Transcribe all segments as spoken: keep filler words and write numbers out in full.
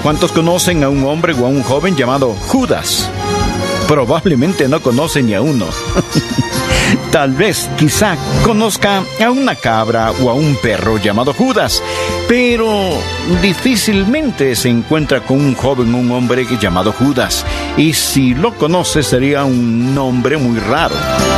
¿Cuántos conocen a un hombre o a un joven llamado Judas? Probablemente no conocen ni a uno. Tal vez, quizá, conozca a una cabra o a un perro llamado Judas, pero difícilmente se encuentra con un joven o un hombre llamado Judas, y si lo conoce sería un nombre muy raro.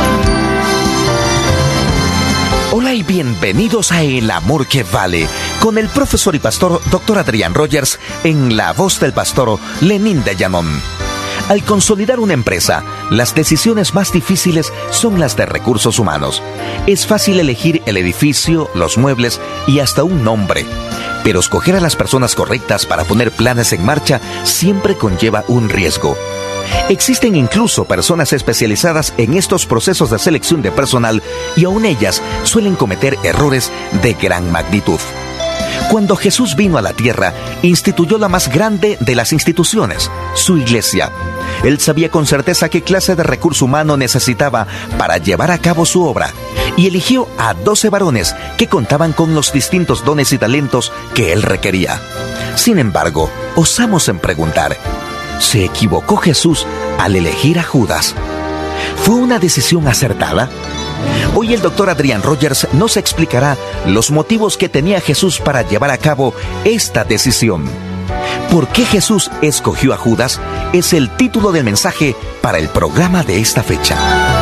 Hola y bienvenidos a El Amor que Vale, con el profesor y pastor doctor Adrián Rogers, en la voz del pastor Lenín de Llanón. Al consolidar una empresa, las decisiones más difíciles son las de recursos humanos. Es fácil elegir el edificio, los muebles y hasta un nombre. Pero escoger a las personas correctas para poner planes en marcha siempre conlleva un riesgo. Existen incluso personas especializadas en estos procesos de selección de personal y aún ellas suelen cometer errores de gran magnitud. Cuando Jesús vino a la tierra, instituyó la más grande de las instituciones, su iglesia. Él sabía con certeza qué clase de recurso humano necesitaba para llevar a cabo su obra, y eligió a doce varones que contaban con los distintos dones y talentos que él requería. Sin embargo, osamos en preguntar, ¿se equivocó Jesús al elegir a Judas? ¿Fue una decisión acertada? Hoy el doctor Adrián Rogers nos explicará los motivos que tenía Jesús para llevar a cabo esta decisión. ¿Por qué Jesús escogió a Judas? Es el título del mensaje para el programa de esta fecha.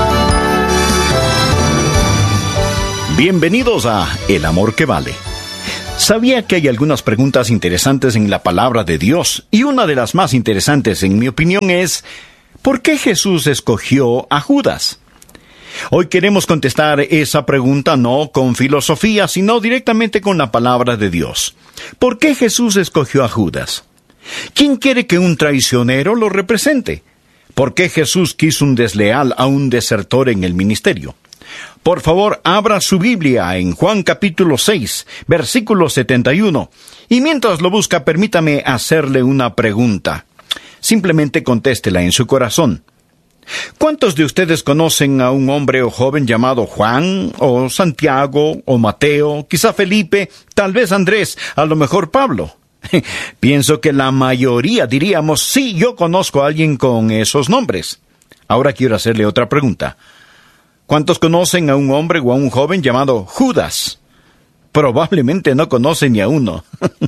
Bienvenidos a El Amor que Vale. Sabía que hay algunas preguntas interesantes en la palabra de Dios, y una de las más interesantes, en mi opinión, es ¿por qué Jesús escogió a Judas? Hoy queremos contestar esa pregunta no con filosofía, sino directamente con la palabra de Dios. ¿Por qué Jesús escogió a Judas? ¿Quién quiere que un traicionero lo represente? ¿Por qué Jesús quiso un desleal a un desertor en el ministerio? Por favor, abra su Biblia en Juan capítulo seis, versículo setenta y uno. Y mientras lo busca, permítame hacerle una pregunta. Simplemente contéstela en su corazón. ¿Cuántos de ustedes conocen a un hombre o joven llamado Juan, o Santiago, o Mateo, quizá Felipe, tal vez Andrés, a lo mejor Pablo? Pienso que la mayoría diríamos, sí, yo conozco a alguien con esos nombres. Ahora quiero hacerle otra pregunta. ¿Cuántos conocen a un hombre o a un joven llamado Judas? Probablemente no conocen ni a uno.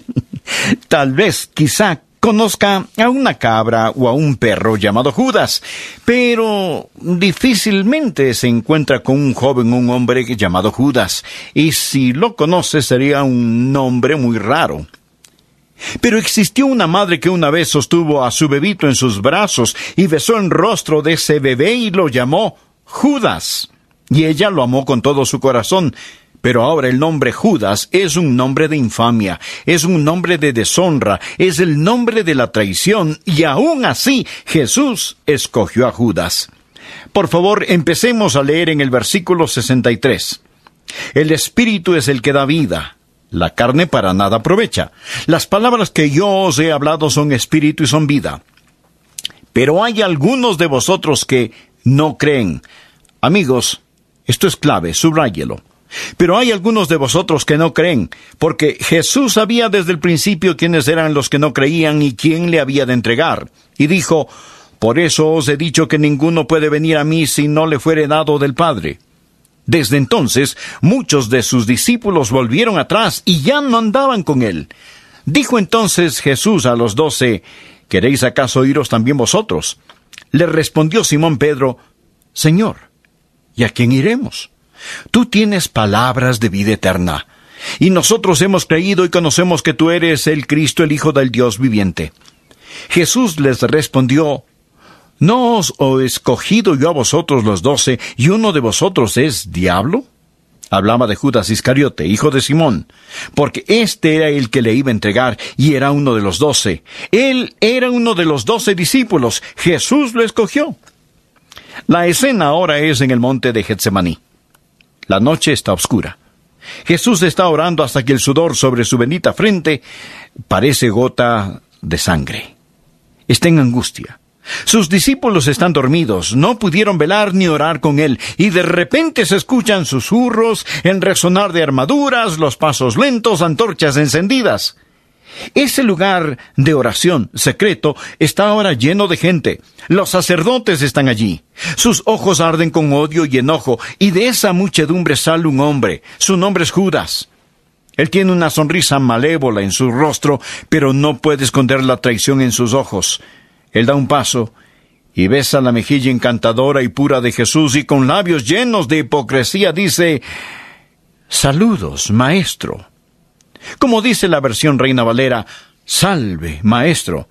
Tal vez, quizá, conozca a una cabra o a un perro llamado Judas, pero difícilmente se encuentra con un joven o un hombre llamado Judas, y si lo conoce sería un nombre muy raro. Pero existió una madre que una vez sostuvo a su bebito en sus brazos y besó el rostro de ese bebé y lo llamó Judas, y ella lo amó con todo su corazón. Pero ahora el nombre Judas es un nombre de infamia, es un nombre de deshonra, es el nombre de la traición, y aún así Jesús escogió a Judas. Por favor, empecemos a leer en el versículo sesenta y tres. El Espíritu es el que da vida, la carne para nada aprovecha. Las palabras que yo os he hablado son espíritu y son vida. Pero hay algunos de vosotros que no creen. Amigos, esto es clave, subráyelo. Pero hay algunos de vosotros que no creen, porque Jesús sabía desde el principio quiénes eran los que no creían y quién le había de entregar. Y dijo, por eso os he dicho que ninguno puede venir a mí si no le fuere dado del Padre. Desde entonces, muchos de sus discípulos volvieron atrás y ya no andaban con él. Dijo entonces Jesús a los doce, ¿queréis acaso iros también vosotros? Le respondió Simón Pedro, Señor, ¿y a quién iremos? Tú tienes palabras de vida eterna, y nosotros hemos creído y conocemos que tú eres el Cristo, el Hijo del Dios viviente. Jesús les respondió, ¿no os he escogido yo a vosotros los doce, y uno de vosotros es diablo? Hablaba de Judas Iscariote, hijo de Simón, porque este era el que le iba a entregar, y era uno de los doce. Él era uno de los doce discípulos. Jesús lo escogió. La escena ahora es en el monte de Getsemaní. La noche está oscura. Jesús está orando hasta que el sudor sobre su bendita frente parece gota de sangre. Está en angustia. Sus discípulos están dormidos, no pudieron velar ni orar con él, y de repente se escuchan susurros, el resonar de armaduras, los pasos lentos, antorchas encendidas. Ese lugar de oración secreto está ahora lleno de gente. Los sacerdotes están allí. Sus ojos arden con odio y enojo, y de esa muchedumbre sale un hombre. Su nombre es Judas. Él tiene una sonrisa malévola en su rostro, pero no puede esconder la traición en sus ojos. Él da un paso y besa la mejilla encantadora y pura de Jesús, y con labios llenos de hipocresía dice: «Saludos, maestro». Como dice la versión Reina Valera: «Salve, maestro».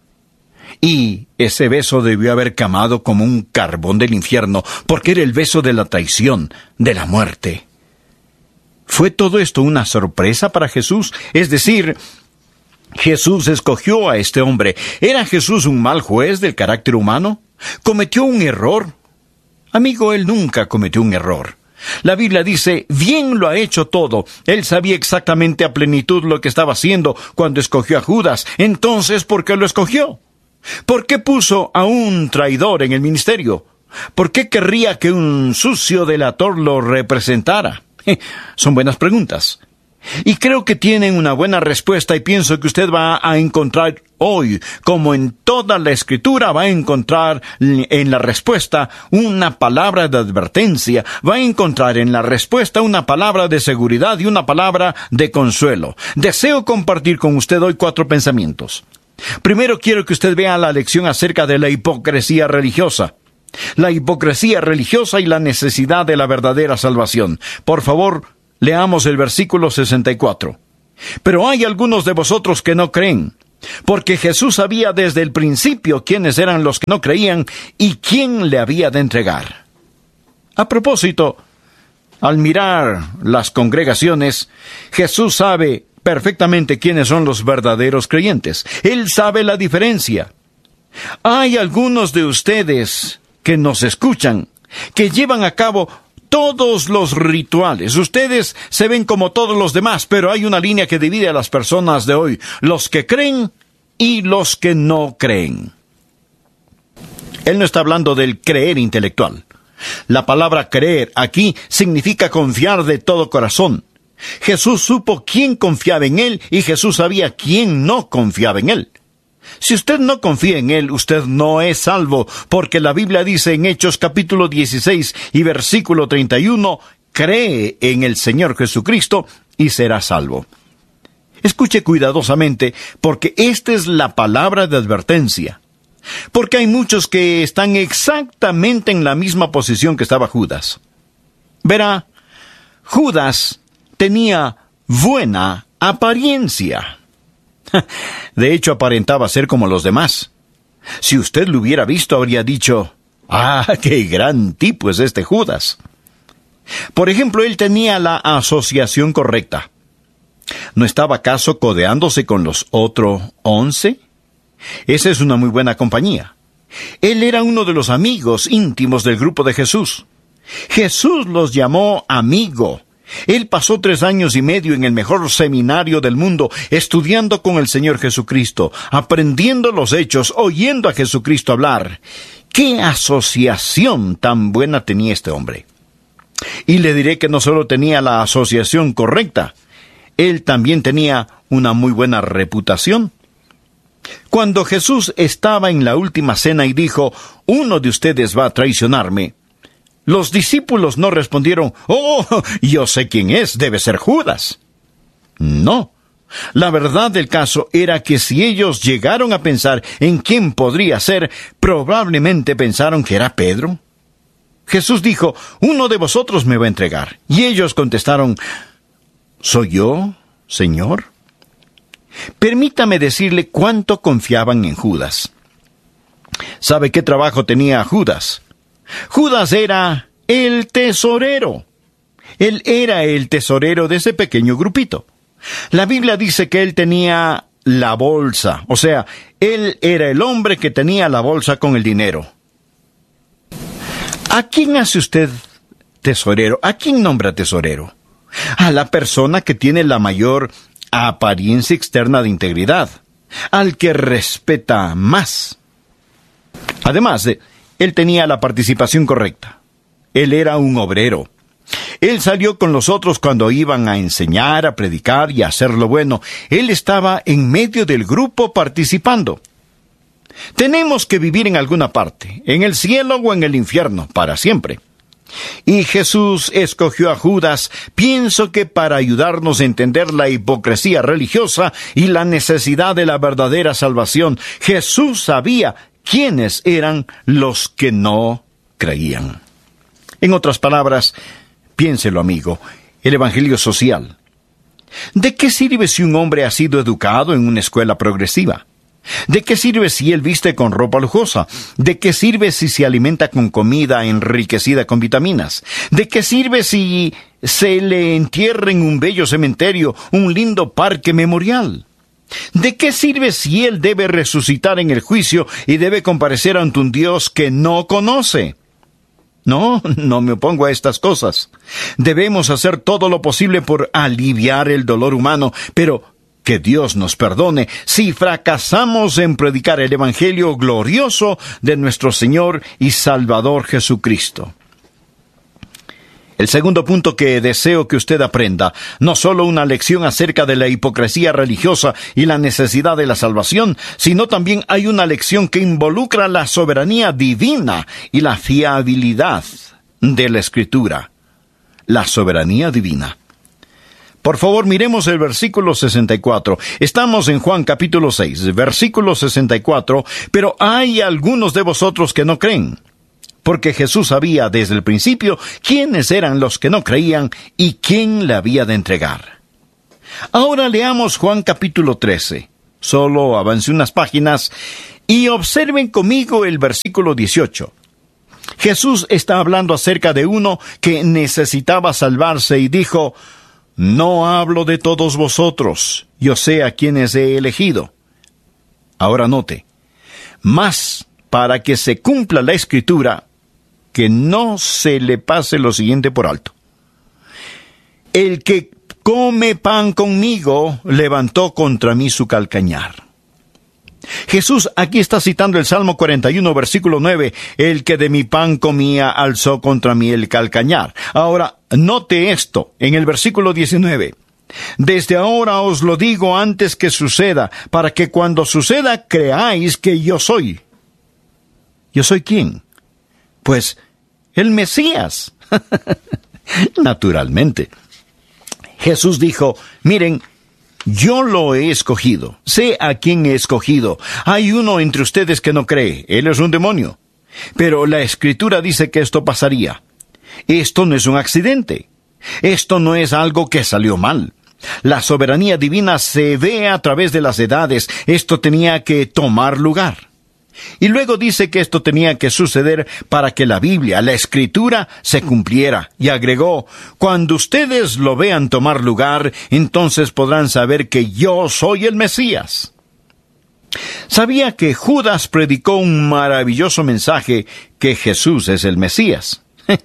Y ese beso debió haber quemado como un carbón del infierno, porque era el beso de la traición, de la muerte. ¿Fue todo esto una sorpresa para Jesús? Es decir, Jesús escogió a este hombre. ¿Era Jesús un mal juez del carácter humano? ¿Cometió un error? Amigo, él nunca cometió un error. La Biblia dice: bien lo ha hecho todo. Él sabía exactamente a plenitud lo que estaba haciendo cuando escogió a Judas. Entonces, ¿por qué lo escogió? ¿Por qué puso a un traidor en el ministerio? ¿Por qué querría que un sucio delator lo representara? Son buenas preguntas. Y creo que tienen una buena respuesta, y pienso que usted va a encontrar hoy, como en toda la Escritura, va a encontrar en la respuesta una palabra de advertencia, va a encontrar en la respuesta una palabra de seguridad y una palabra de consuelo. Deseo compartir con usted hoy cuatro pensamientos. Primero, quiero que usted vea la lección acerca de la hipocresía religiosa. La hipocresía religiosa y la necesidad de la verdadera salvación. Por favor, leamos el versículo sesenta y cuatro. Pero hay algunos de vosotros que no creen, porque Jesús sabía desde el principio quiénes eran los que no creían y quién le había de entregar. A propósito, al mirar las congregaciones, Jesús sabe perfectamente quiénes son los verdaderos creyentes. Él sabe la diferencia. Hay algunos de ustedes que nos escuchan, que llevan a cabo todos los rituales. Ustedes se ven como todos los demás, pero hay una línea que divide a las personas de hoy: los que creen y los que no creen. Él no está hablando del creer intelectual. La palabra creer aquí significa confiar de todo corazón. Jesús supo quién confiaba en Él, y Jesús sabía quién no confiaba en Él. Si usted no confía en Él, usted no es salvo, porque la Biblia dice en Hechos capítulo dieciséis y versículo treinta y uno, cree en el Señor Jesucristo y será salvo. Escuche cuidadosamente, porque esta es la palabra de advertencia. Porque hay muchos que están exactamente en la misma posición que estaba Judas. Verá, Judas tenía buena apariencia. De hecho, aparentaba ser como los demás. Si usted lo hubiera visto, habría dicho: «¡Ah, qué gran tipo es este Judas!». Por ejemplo, él tenía la asociación correcta. ¿No estaba acaso codeándose con los otros once? Esa es una muy buena compañía. Él era uno de los amigos íntimos del grupo de Jesús. Jesús los llamó amigo. Él pasó tres años y medio en el mejor seminario del mundo, estudiando con el Señor Jesucristo, aprendiendo los hechos, oyendo a Jesucristo hablar. ¡Qué asociación tan buena tenía este hombre! Y le diré que no solo tenía la asociación correcta, él también tenía una muy buena reputación. Cuando Jesús estaba en la última cena y dijo: «Uno de ustedes va a traicionarme», los discípulos no respondieron: «Oh, yo sé quién es, debe ser Judas». No. La verdad del caso era que si ellos llegaron a pensar en quién podría ser, probablemente pensaron que era Pedro. Jesús dijo: «Uno de vosotros me va a entregar». Y ellos contestaron: «¿Soy yo, Señor?». Permítame decirle cuánto confiaban en Judas. ¿Sabe qué trabajo tenía Judas? Judas era el tesorero. Él era el tesorero de ese pequeño grupito. La Biblia dice que él tenía la bolsa, o sea, él era el hombre que tenía la bolsa con el dinero. ¿A quién hace usted tesorero? ¿A quién nombra tesorero? A la persona que tiene la mayor apariencia externa de integridad, al que respeta más. Además de Él tenía la participación correcta. Él era un obrero. Él salió con los otros cuando iban a enseñar, a predicar y a hacer lo bueno. Él estaba en medio del grupo participando. Tenemos que vivir en alguna parte, en el cielo o en el infierno, para siempre. Y Jesús escogió a Judas, pienso que para ayudarnos a entender la hipocresía religiosa y la necesidad de la verdadera salvación. Jesús sabía quiénes eran los que no creían. En otras palabras, piénselo, amigo, el evangelio social. ¿De qué sirve si un hombre ha sido educado en una escuela progresiva? ¿De qué sirve si él viste con ropa lujosa? ¿De qué sirve si se alimenta con comida enriquecida con vitaminas? ¿De qué sirve si se le entierra en un bello cementerio, un lindo parque memorial? ¿De qué sirve si él debe resucitar en el juicio y debe comparecer ante un Dios que no conoce? No, no me opongo a estas cosas. Debemos hacer todo lo posible por aliviar el dolor humano, pero que Dios nos perdone si fracasamos en predicar el Evangelio glorioso de nuestro Señor y Salvador Jesucristo. El segundo punto que deseo que usted aprenda, no solo una lección acerca de la hipocresía religiosa y la necesidad de la salvación, sino también hay una lección que involucra la soberanía divina y la fiabilidad de la Escritura. La soberanía divina. Por favor, miremos el versículo sesenta y cuatro. Estamos en Juan capítulo seis, versículo sesenta y cuatro, pero hay algunos de vosotros que no creen. Porque Jesús sabía desde el principio quiénes eran los que no creían y quién le había de entregar. Ahora leamos Juan capítulo trece. Solo avance unas páginas y observen conmigo el versículo dieciocho. Jesús está hablando acerca de uno que necesitaba salvarse y dijo: no hablo de todos vosotros, yo sé a quienes he elegido. Ahora note, mas para que se cumpla la Escritura, que no se le pase lo siguiente por alto. El que come pan conmigo levantó contra mí su calcañar. Jesús aquí está citando el Salmo cuarenta y uno, versículo nueve. El que de mi pan comía alzó contra mí el calcañar. Ahora, note esto en el versículo diecinueve. Desde ahora os lo digo antes que suceda, para que cuando suceda creáis que yo soy. ¿Yo soy quién? Pues, el Mesías. Naturalmente. Jesús dijo, miren, yo lo he escogido, sé a quién he escogido. Hay uno entre ustedes que no cree, él es un demonio. Pero la Escritura dice que esto pasaría. Esto no es un accidente. Esto no es algo que salió mal. La soberanía divina se ve a través de las edades. Esto tenía que tomar lugar. Y luego dice que esto tenía que suceder para que la Biblia, la Escritura, se cumpliera. Y agregó, cuando ustedes lo vean tomar lugar, entonces podrán saber que yo soy el Mesías. Sabía que Judas predicó un maravilloso mensaje, que Jesús es el Mesías.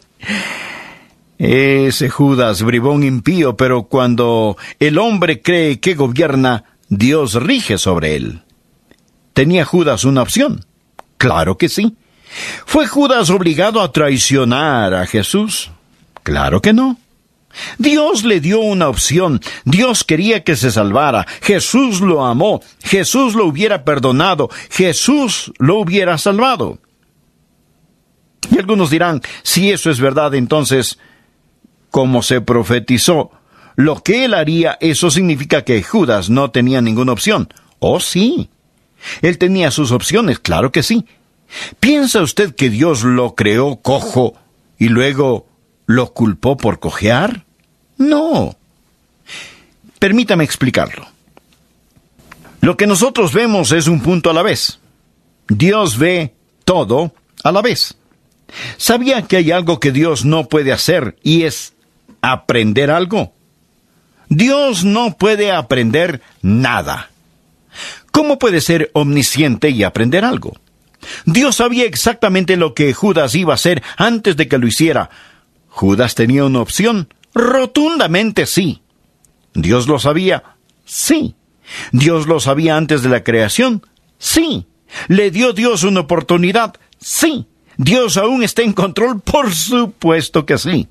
Ese Judas, bribón impío, pero cuando el hombre cree que gobierna, Dios rige sobre él. ¿Tenía Judas una opción? Claro que sí. ¿Fue Judas obligado a traicionar a Jesús? Claro que no. Dios le dio una opción. Dios quería que se salvara. Jesús lo amó. Jesús lo hubiera perdonado. Jesús lo hubiera salvado. Y algunos dirán, si eso es verdad, entonces, como se profetizó, lo que él haría, eso significa que Judas no tenía ninguna opción. Oh, sí. Él tenía sus opciones, claro que sí. ¿Piensa usted que Dios lo creó cojo y luego lo culpó por cojear? No. Permítame explicarlo. Lo que nosotros vemos es un punto a la vez. Dios ve todo a la vez. ¿Sabía que hay algo que Dios no puede hacer y es aprender algo? Dios no puede aprender nada. ¿Cómo puede ser omnisciente y aprender algo? Dios sabía exactamente lo que Judas iba a hacer antes de que lo hiciera. ¿Judas tenía una opción? Rotundamente sí. ¿Dios lo sabía? Sí. ¿Dios lo sabía antes de la creación? Sí. ¿Le dio Dios una oportunidad? Sí. ¿Dios aún está en control? Por supuesto que sí.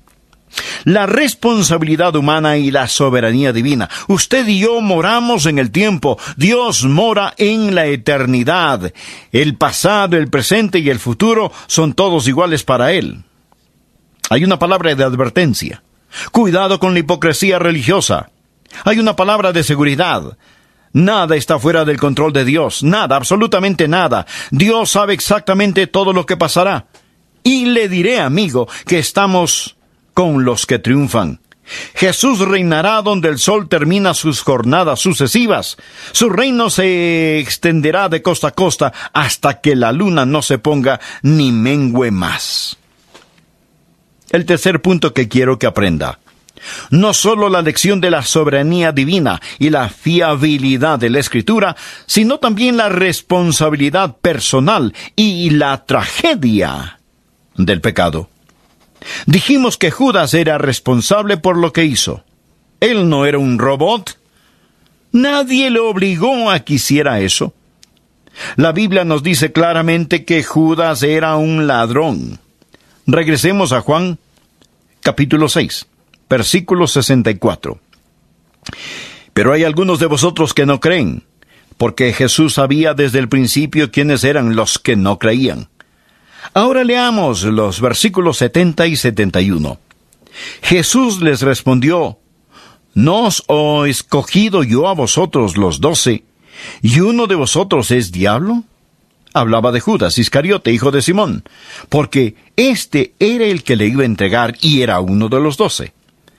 La responsabilidad humana y la soberanía divina. Usted y yo moramos en el tiempo. Dios mora en la eternidad. El pasado, el presente y el futuro son todos iguales para Él. Hay una palabra de advertencia. Cuidado con la hipocresía religiosa. Hay una palabra de seguridad. Nada está fuera del control de Dios. Nada, absolutamente nada. Dios sabe exactamente todo lo que pasará. Y le diré, amigo, que estamos con los que triunfan. Jesús reinará donde el sol termina sus jornadas sucesivas. Su reino se extenderá de costa a costa hasta que la luna no se ponga ni mengüe más. El tercer punto que quiero que aprenda. No solo la lección de la soberanía divina y la fiabilidad de la Escritura, sino también la responsabilidad personal y la tragedia del pecado. Dijimos que Judas era responsable por lo que hizo. Él no era un robot. Nadie le obligó a que hiciera eso. La Biblia nos dice claramente que Judas era un ladrón. Regresemos a Juan, capítulo seis, versículo sesenta y cuatro. Pero hay algunos de vosotros que no creen, porque Jesús sabía desde el principio quiénes eran los que no creían. Ahora leamos los versículos setenta y setenta y uno. Jesús les respondió: ¿No os he escogido yo a vosotros los doce, y uno de vosotros es diablo? Hablaba de Judas Iscariote, hijo de Simón, porque este era el que le iba a entregar y era uno de los doce.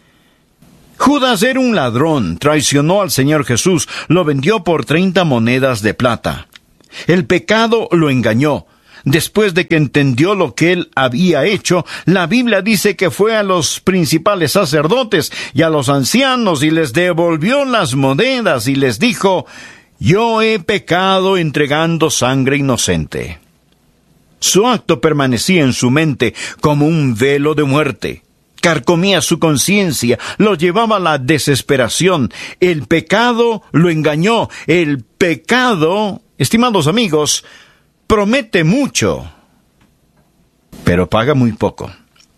Judas era un ladrón, traicionó al Señor Jesús, lo vendió por treinta monedas de plata. El pecado lo engañó. Después de que entendió lo que él había hecho, la Biblia dice que fue a los principales sacerdotes y a los ancianos y les devolvió las monedas y les dijo: yo he pecado entregando sangre inocente. Su acto permanecía en su mente como un velo de muerte. Carcomía su conciencia, lo llevaba a la desesperación. El pecado lo engañó. El pecado, estimados amigos, promete mucho, pero paga muy poco.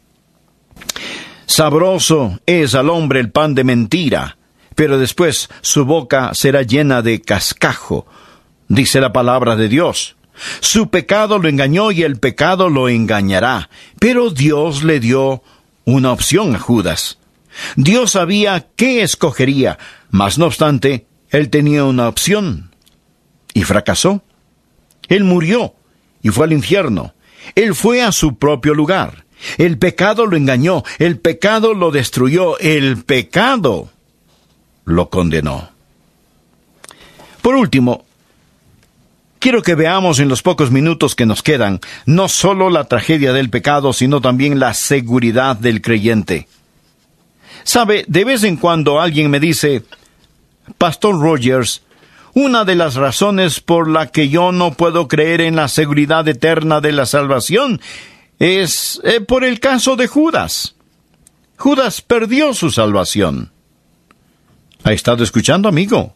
Sabroso es al hombre el pan de mentira, pero después su boca será llena de cascajo, dice la palabra de Dios. Su pecado lo engañó y el pecado lo engañará, pero Dios le dio una opción a Judas. Dios sabía qué escogería, mas no obstante, él tenía una opción, y fracasó. Él murió y fue al infierno. Él fue a su propio lugar. El pecado lo engañó, el pecado lo destruyó, el pecado lo condenó. Por último, quiero que veamos en los pocos minutos que nos quedan, no solo la tragedia del pecado, sino también la seguridad del creyente. Sabe, de vez en cuando alguien me dice: Pastor Rogers, una de las razones por la que yo no puedo creer en la seguridad eterna de la salvación es eh, por el caso de Judas. Judas perdió su salvación. ¿Ha estado escuchando, amigo?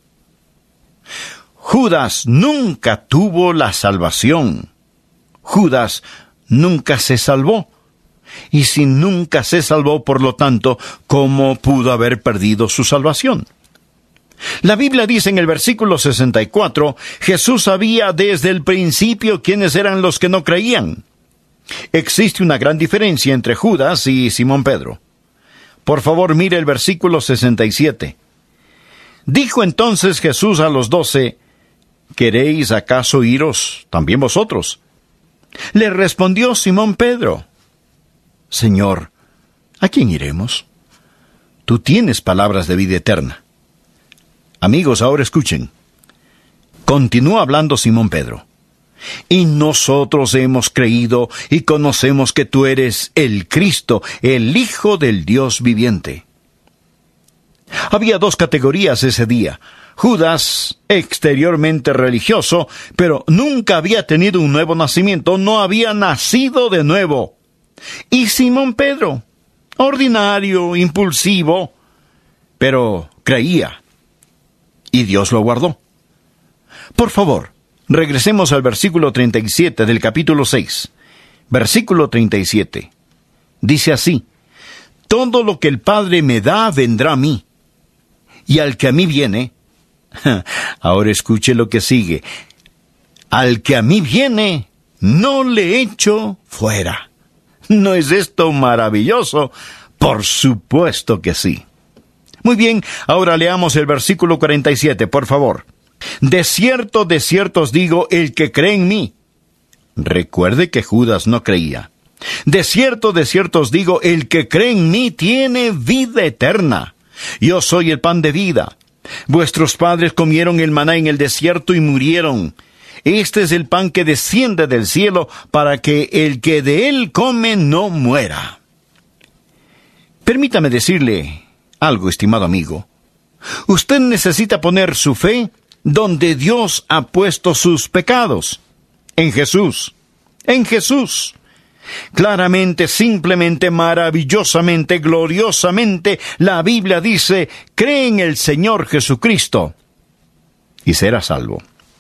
Judas nunca tuvo la salvación. Judas nunca se salvó. Y si nunca se salvó, por lo tanto, ¿cómo pudo haber perdido su salvación? La Biblia dice en el versículo sesenta y cuatro, Jesús sabía desde el principio quiénes eran los que no creían. Existe una gran diferencia entre Judas y Simón Pedro. Por favor, mire el versículo sesenta y siete. Dijo entonces Jesús a los doce: ¿queréis acaso iros también vosotros? Le respondió Simón Pedro: Señor, ¿a quién iremos? Tú tienes palabras de vida eterna. Amigos, ahora escuchen. Continúa hablando Simón Pedro. Y nosotros hemos creído y conocemos que tú eres el Cristo, el Hijo del Dios viviente. Había dos categorías ese día. Judas, exteriormente religioso, pero nunca había tenido un nuevo nacimiento, no había nacido de nuevo. Y Simón Pedro, ordinario, impulsivo, pero creía. Y Dios lo guardó. Por favor, regresemos al versículo treinta y siete del capítulo seis. Versículo treinta y siete. Dice así: todo lo que el Padre me da vendrá a mí. Y al que a mí viene, ahora escuche lo que sigue, al que a mí viene, no le echo fuera. ¿No es esto maravilloso? Por supuesto que sí. Muy bien, ahora leamos el versículo cuarenta y siete, por favor. De cierto, de cierto os digo, el que cree en mí. Recuerde que Judas no creía. De cierto, de cierto os digo, el que cree en mí tiene vida eterna. Yo soy el pan de vida. Vuestros padres comieron el maná en el desierto y murieron. Este es el pan que desciende del cielo para que el que de él come no muera. Permítame decirle algo, estimado amigo. Usted necesita poner su fe donde Dios ha puesto sus pecados. En Jesús. En Jesús. Claramente, simplemente, maravillosamente, gloriosamente, la Biblia dice, cree en el Señor Jesucristo y serás salvo.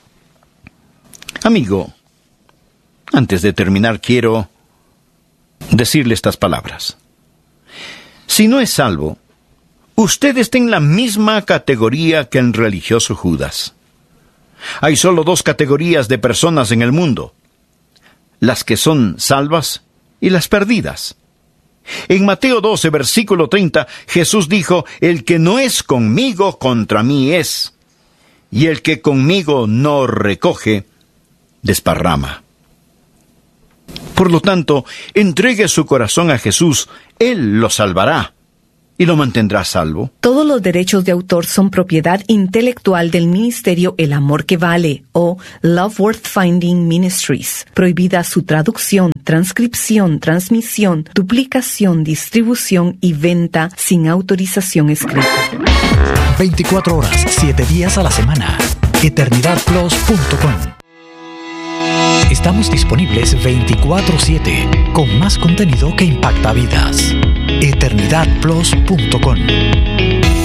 Amigo, antes de terminar quiero decirle estas palabras. Si no es salvo, usted está en la misma categoría que el religioso Judas. Hay solo dos categorías de personas en el mundo: las que son salvas y las perdidas. En Mateo doce, versículo treinta, Jesús dijo, el que no es conmigo, contra mí es, y el que conmigo no recoge, desparrama. Por lo tanto, entregue su corazón a Jesús, Él lo salvará y lo mantendrá salvo. Todos los derechos de autor son propiedad intelectual del ministerio El Amor que Vale o Love Worth Finding Ministries. Prohibida su traducción, transcripción, transmisión, duplicación, distribución y venta sin autorización escrita. veinticuatro horas, siete días a la semana. eternidad plus punto com. Estamos disponibles veinticuatro siete con más contenido que impacta vidas. eternidad plus punto com.